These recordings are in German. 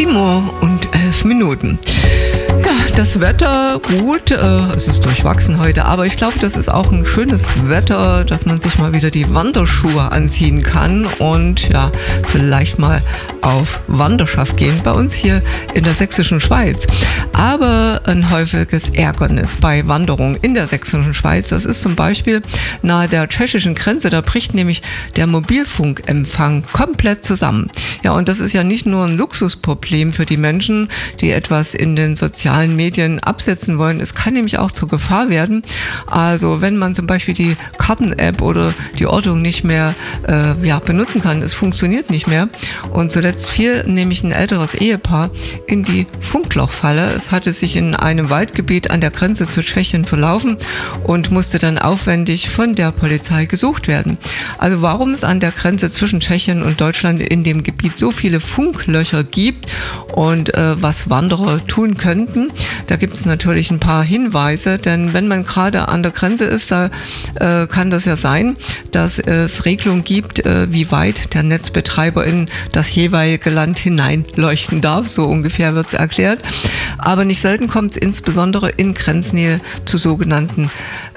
7:11 Uhr. Ja, das Wetter gut, es ist durchwachsen heute, aber ich glaube, das ist auch ein schönes Wetter, dass man sich mal wieder die Wanderschuhe anziehen kann und ja, vielleicht mal auf Wanderschaft gehen bei uns hier in der sächsischen Schweiz. Aber ein häufiges Ärgernis bei Wanderungen in der sächsischen Schweiz, das ist zum Beispiel nahe der tschechischen Grenze, da bricht nämlich der Mobilfunkempfang komplett zusammen. Ja, und das ist ja nicht nur ein Luxusproblem für die Menschen, die etwas in den sozialen Medien absetzen wollen. Es kann nämlich auch zur Gefahr werden. Also wenn man zum Beispiel die Karten-App oder die Ortung nicht mehr benutzen kann, es funktioniert nicht mehr. Und zuletzt fiel nämlich ein älteres Ehepaar in die Funklochfalle. Es hatte sich in einem Waldgebiet an der Grenze zu Tschechien verlaufen und musste dann aufwendig von der Polizei gesucht werden. Also warum es an der Grenze zwischen Tschechien und Deutschland in dem Gebiet so viele Funklöcher gibt und was Wanderer tun könnten, da gibt es natürlich ein paar Hinweise, denn wenn man gerade an der Grenze ist, da kann das ja sein, dass es Regelungen gibt, wie weit der Netzbetreiber in das jeweilige Land hineinleuchten darf, so ungefähr wird es erklärt. Aber nicht selten kommt es insbesondere in Grenznähe zu sogenannten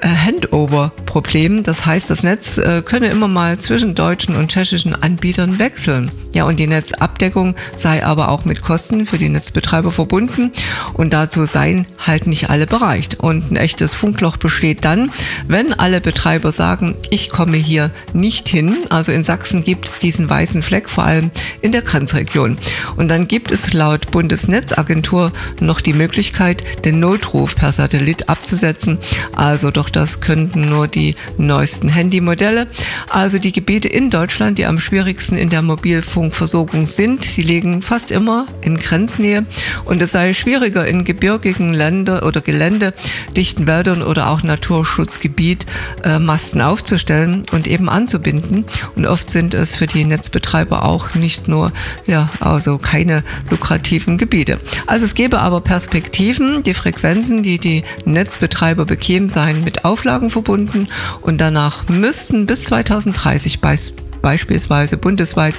Handover-Problemen. Das heißt, das Netz könne immer mal zwischen deutschen und tschechischen Anbietern wechseln. Ja, und die Netzabdeckung sei aber auch mit Kosten für die Netzbetreiber verbunden und dazu seien halt nicht alle bereit. Und ein echtes Funkloch besteht dann, wenn alle Betreiber sagen, ich komme hier nicht hin. Also in Sachsen gibt es diesen weißen Fleck, vor allem in der Grenzregion. Und dann gibt es laut Bundesnetzagentur noch die Möglichkeit, den Notruf per Satellit abzusetzen. Also doch das könnten nur die neuesten Handymodelle. Also die Gebiete in Deutschland, die am schwierigsten in der Mobilfunkversorgung sind, die liegen fast immer in Grenznähe. Und es sei schwieriger in gebirgigen Ländern oder geländedichten Wäldern oder auch Naturschutzgebiet Masten aufzustellen und eben anzubinden. Und oft sind es für die Netzbetreiber auch nicht nur, also keine lukrativen Gebiete. Also es gäbe aber Perspektiven, die Frequenzen, die die Netzbetreiber bekämen, seien mit Auflagen verbunden und danach müssten bis 2030 beispielsweise bundesweit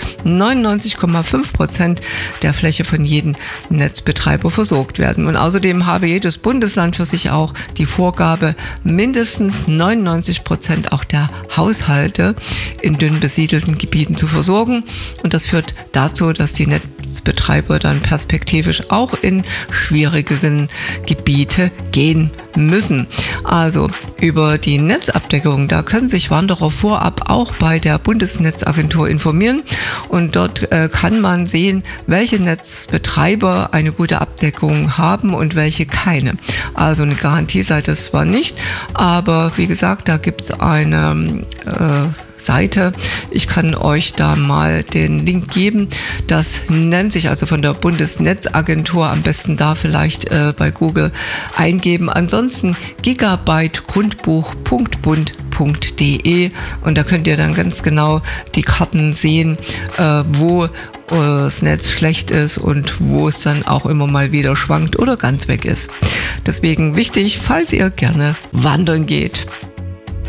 99,5% der Fläche von jedem Netzbetreiber versorgt werden. Und außerdem habe jedes Bundesland für sich auch die Vorgabe, mindestens 99% auch der Haushalte in dünn besiedelten Gebieten zu versorgen. Und das führt dazu, dass die Netzbetreiber dann perspektivisch auch in schwierigen Gebiete gehen müssen. Also über die Netzabdeckung, da können sich Wanderer vorab auch bei der Bundesnetzagentur informieren und dort kann man sehen, welche Netzbetreiber eine gute Abdeckung haben und welche keine. Also eine Garantie sei das zwar nicht, aber wie gesagt, da gibt es eine Seite. Ich kann euch da mal den Link geben. Das nennt sich also von der Bundesnetzagentur, am besten da vielleicht bei Google eingeben. Ansonsten gigabytegrundbuch.bund.de und da könnt ihr dann ganz genau die Karten sehen, wo das Netz schlecht ist und wo es dann auch immer mal wieder schwankt oder ganz weg ist. Deswegen wichtig, falls ihr gerne wandern geht.